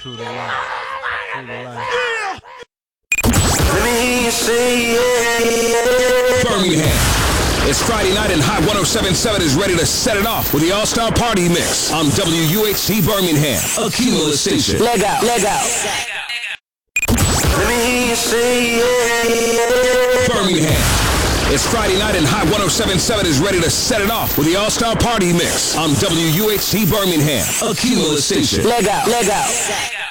True to life. True to life. Let me hear you say yeah. Birmingham. It's Friday night and Hot 107.7 is ready to set it off with the All-Star Party Mix on WUHC Birmingham, a Cumulus station. Leg out. Let me hear you say yeah. Birmingham. It's Friday night and Hot 107.7 is ready to set it off with the All-Star Party Mix on WUHC Birmingham, a Cumulus station. Leg out.